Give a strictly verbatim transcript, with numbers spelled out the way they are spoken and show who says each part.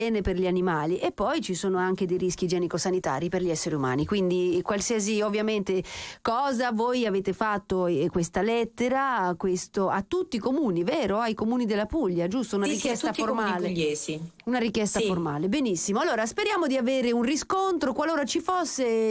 Speaker 1: per gli animali, e poi ci sono anche dei rischi igienico-sanitari per gli esseri umani. Quindi qualsiasi ovviamente cosa voi avete fatto, e questa lettera a, questo, a tutti i comuni, vero? Ai comuni della Puglia, giusto? Una
Speaker 2: Sì,
Speaker 1: richiesta
Speaker 2: sì, a tutti
Speaker 1: formale.
Speaker 2: i comuni pugliesi.
Speaker 1: Una richiesta
Speaker 2: Sì.
Speaker 1: formale, benissimo. Allora speriamo di avere un riscontro. Qualora ci fosse,